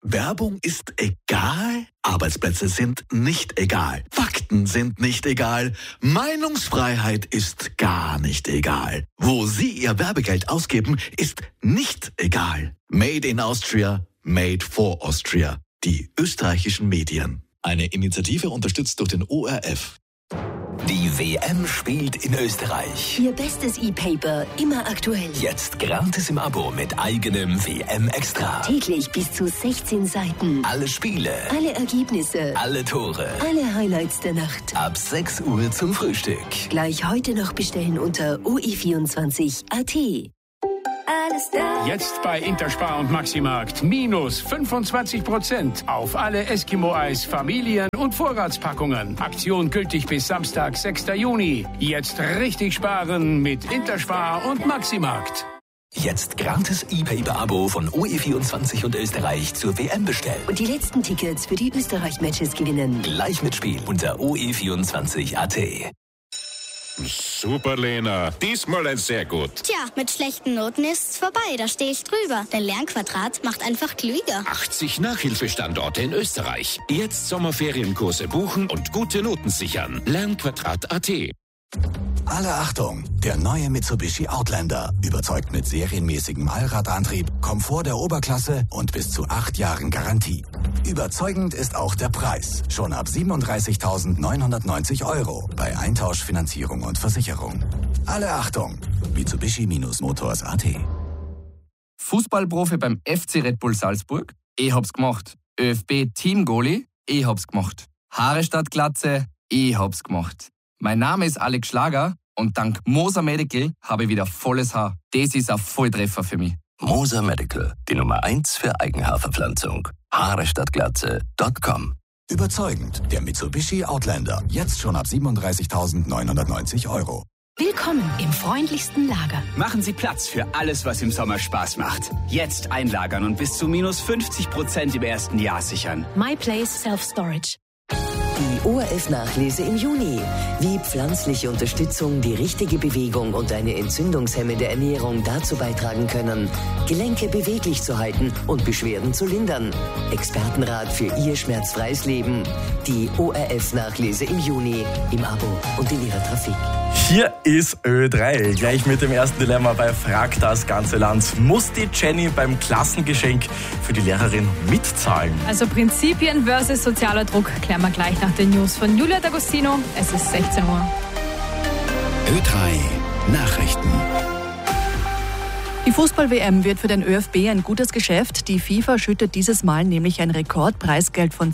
Werbung ist egal? Arbeitsplätze sind nicht egal. Fakten sind nicht egal. Meinungsfreiheit ist gar nicht egal. Wo Sie Ihr Werbegeld ausgeben, ist nicht egal. Made in Austria, made for Austria. Die österreichischen Medien. Eine Initiative unterstützt durch den ORF. Die WM spielt in Österreich. Ihr bestes E-Paper, immer aktuell. Jetzt gratis im Abo mit eigenem WM-Extra. Täglich bis zu 16 Seiten. Alle Spiele. Alle Ergebnisse. Alle Tore. Alle Highlights der Nacht. Ab 6 Uhr zum Frühstück. Gleich heute noch bestellen unter OE24.at. Alles da. Jetzt bei Interspar und Maximarkt minus 25% auf alle Eskimo-Eis, Familien- und Vorratspackungen. Aktion gültig bis Samstag, 6. Juni. Jetzt richtig sparen mit Interspar und Maximarkt. Jetzt gratis E-Paper-Abo von OE24 und Österreich zur WM bestellen. Und die letzten Tickets für die Österreich-Matches gewinnen. Gleich mitspielen unter OE24.at. Super, Lena. Diesmal ein sehr gut. Tja, mit schlechten Noten ist's vorbei. Da stehe ich drüber. Denn Lernquadrat macht einfach klüger. 80 Nachhilfestandorte in Österreich. Jetzt Sommerferienkurse buchen und gute Noten sichern. Lernquadrat.at. Alle Achtung! Der neue Mitsubishi Outlander überzeugt mit serienmäßigem Allradantrieb, Komfort der Oberklasse und bis zu 8 Jahren Garantie. Überzeugend ist auch der Preis. Schon ab 37.990 € bei Eintausch, Finanzierung und Versicherung. Alle Achtung! Mitsubishi-Motors.at. Fußballprofi beim FC Red Bull Salzburg? Ich hab's gemacht. ÖFB-Team-Goalie? Ich hab's gemacht. Haare statt Glatze? Ich hab's gemacht. Mein Name ist Alex Schlager und dank Moser Medical habe ich wieder volles Haar. Das ist ein Volltreffer für mich. Moser Medical, die Nummer 1 für Eigenhaarverpflanzung. Haare statt Glatze.com. Überzeugend, der Mitsubishi Outlander. Jetzt schon ab 37.990 €. Willkommen im freundlichsten Lager. Machen Sie Platz für alles, was im Sommer Spaß macht. Jetzt einlagern und bis zu minus 50% im ersten Jahr sichern. MyPlace Self-Storage. Die ORF-Nachlese im Juni. Wie pflanzliche Unterstützung, die richtige Bewegung und eine entzündungshemmende Ernährung dazu beitragen können, Gelenke beweglich zu halten und Beschwerden zu lindern. Expertenrat für Ihr schmerzfreies Leben. Die ORF-Nachlese im Juni. Im Abo und in Ihrer Trafik. Hier ist Ö3. Gleich mit dem ersten Dilemma bei Frag das ganze Land. Muss die Jenny beim Klassengeschenk für die Lehrerin mitzahlen? Also Prinzipien versus sozialer Druck klären wir gleich nach den News von Julia D'Agostino. Es ist 16 Uhr. Ö3 Nachrichten. Die Fußball-WM wird für den ÖFB ein gutes Geschäft. Die FIFA schüttet dieses Mal nämlich ein Rekordpreisgeld von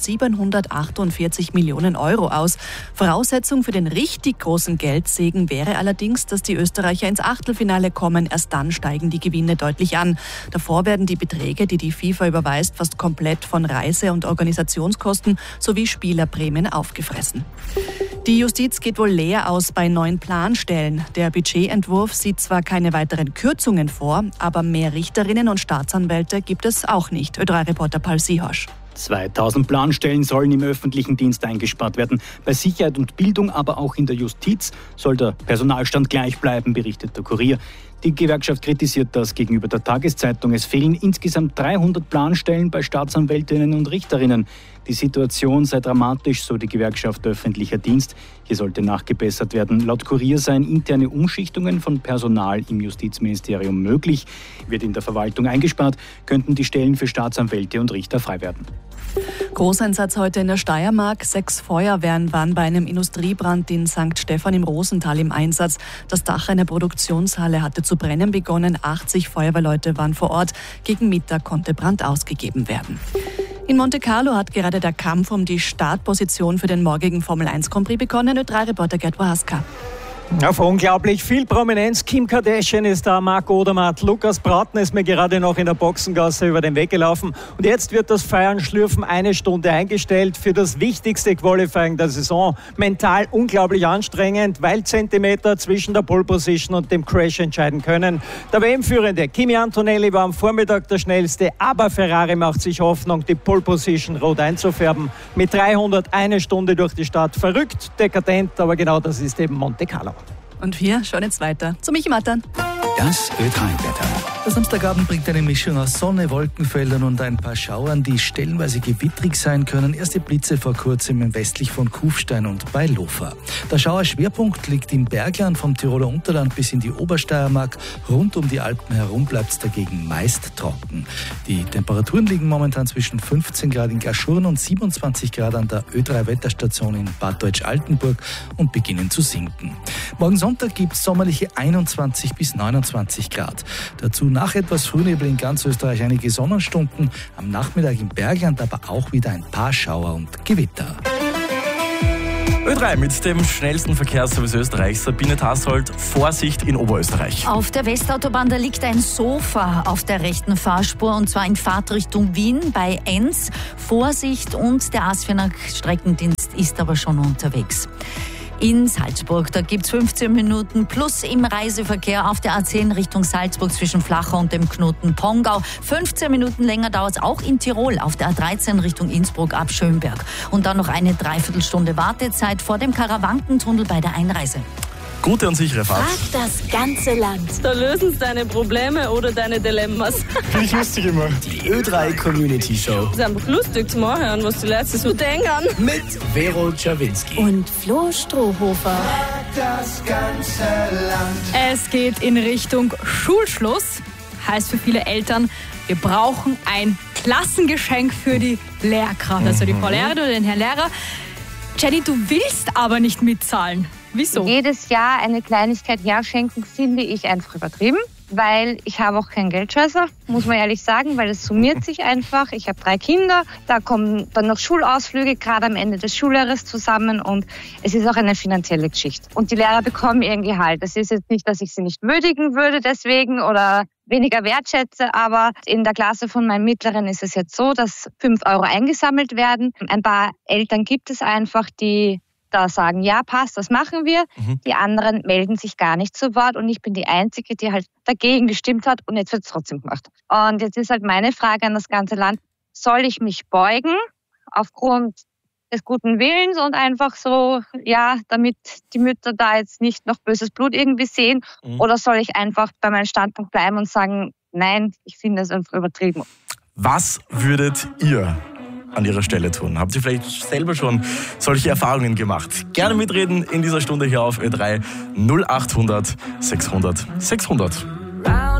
748 Millionen € aus. Voraussetzung für den richtig großen Geldsegen wäre allerdings, dass die Österreicher ins Achtelfinale kommen. Erst dann steigen die Gewinne deutlich an. Davor werden die Beträge, die die FIFA überweist, fast komplett von Reise- und Organisationskosten sowie Spielerprämien aufgefressen. Die Justiz geht wohl leer aus bei neuen Planstellen. Der Budgetentwurf sieht zwar keine weiteren Kürzungen vor, aber mehr Richterinnen und Staatsanwälte gibt es auch nicht. Ö3-Reporter Paul Siehosch. 2000 Planstellen sollen im öffentlichen Dienst eingespart werden. Bei Sicherheit und Bildung, aber auch in der Justiz soll der Personalstand gleich bleiben, berichtet der Kurier. Die Gewerkschaft kritisiert das gegenüber der Tageszeitung. Es fehlen insgesamt 300 Planstellen bei Staatsanwältinnen und Richterinnen. Die Situation sei dramatisch, so die Gewerkschaft Öffentlicher Dienst. Hier sollte nachgebessert werden. Laut Kurier seien interne Umschichtungen von Personal im Justizministerium möglich. Wird in der Verwaltung eingespart, könnten die Stellen für Staatsanwälte und Richter frei werden. Großeinsatz heute in der Steiermark. 6 Feuerwehren waren bei einem Industriebrand in St. Stephan im Rosental im Einsatz. Das Dach einer Produktionshalle hatte zu brennen begonnen. 80 Feuerwehrleute waren vor Ort. Gegen Mittag konnte Brand ausgegeben werden. In Monte Carlo hat gerade der Kampf um die Startposition für den morgigen Formel 1 Grand Prix begonnen. Ö3-Reporter Gerd Wahaska. Auf unglaublich viel Prominenz. Kim Kardashian ist da, Marc Odermatt, Lukas Braten ist mir gerade noch in der Boxengasse über den Weg gelaufen. Und jetzt wird das Feiern, Schlürfen 1 Stunde eingestellt für das wichtigste Qualifying der Saison. Mental unglaublich anstrengend, weil Zentimeter zwischen der Pole Position und dem Crash entscheiden können. Der WM-Führende Kimi Antonelli war am Vormittag der schnellste, aber Ferrari macht sich Hoffnung, die Pole Position rot einzufärben. Mit 300 1 Stunde durch die Stadt. Verrückt, dekadent, aber genau das ist eben Monte Carlo. Und wir schauen jetzt weiter zu Michi Mattern. Das Ö3-Wetter. Der Samstagabend bringt eine Mischung aus Sonne, Wolkenfeldern und ein paar Schauern, die stellenweise gewittrig sein können. Erste Blitze vor kurzem westlich von Kufstein und bei Lofa. Der Schauerschwerpunkt liegt im Bergland, vom Tiroler Unterland bis in die Obersteiermark. Rund um die Alpen herum bleibt es dagegen meist trocken. Die Temperaturen liegen momentan zwischen 15 Grad in Gaschurn und 27 Grad an der Ö3-Wetterstation in Bad Deutsch-Altenburg und beginnen zu sinken. Morgen Sonntag gibt es sommerliche 21 bis 29 Grad. Dazu nach etwas Frühnebel in ganz Österreich einige Sonnenstunden, am Nachmittag im Bergland aber auch wieder ein paar Schauer und Gewitter. Ö3 mit dem schnellsten Verkehrsservice Österreichs. Sabine Tassold, Vorsicht in Oberösterreich. Auf der Westautobahn, da liegt ein Sofa auf der rechten Fahrspur und zwar in Fahrtrichtung Wien bei Enns. Vorsicht, und der Asfener Streckendienst ist aber schon unterwegs. In Salzburg, da gibt es 15 Minuten plus im Reiseverkehr auf der A10 Richtung Salzburg zwischen Flachau und dem Knoten Pongau. 15 Minuten länger dauert es auch in Tirol auf der A13 Richtung Innsbruck ab Schönberg. Und dann noch eine Dreiviertelstunde Wartezeit vor dem Karawankentunnel bei der Einreise. Gute und sichere Fahrt. Frag das ganze Land. Da lösen deine Probleme oder deine Dilemmas. Finde ich lustig immer. Die Ö3 Community Show. Es ist einfach lustig zum Anhören, was die Leute so denken. Mit Vero Czawinski. Und Flo Strohhofer. Das ganze Land. Es geht in Richtung Schulschluss. Heißt für viele Eltern, wir brauchen ein Klassengeschenk für die Lehrkraft. Also die Frau Lehrerin oder den Herrn Lehrer. Jenny, du willst aber nicht mitzahlen. Wieso? Jedes Jahr eine Kleinigkeit herschenken finde ich einfach übertrieben, weil ich habe auch keinen Geldscheißer, muss man ehrlich sagen, weil es summiert sich einfach. Ich habe 3 Kinder, da kommen dann noch Schulausflüge gerade am Ende des Schuljahres zusammen und es ist auch eine finanzielle Geschichte. Und die Lehrer bekommen ihren Gehalt. Es ist jetzt nicht, dass ich sie nicht würdigen würde deswegen oder weniger wertschätze, aber in der Klasse von meinem Mittleren ist es jetzt so, dass 5 Euro eingesammelt werden. Ein paar Eltern gibt es einfach, die da sagen, ja, passt, das machen wir. Die anderen melden sich gar nicht zu Wort und ich bin die Einzige, die halt dagegen gestimmt hat und jetzt wird es trotzdem gemacht. Und jetzt ist halt meine Frage an das ganze Land, soll ich mich beugen aufgrund des guten Willens und einfach so, ja, damit die Mütter da jetzt nicht noch böses Blut irgendwie sehen, oder soll ich einfach bei meinem Standpunkt bleiben und sagen, nein, ich finde es einfach übertrieben. Was würdet ihr an ihrer Stelle tun? Habt ihr vielleicht selber schon solche Erfahrungen gemacht? Gerne mitreden in dieser Stunde hier auf Ö3 0800 600 600.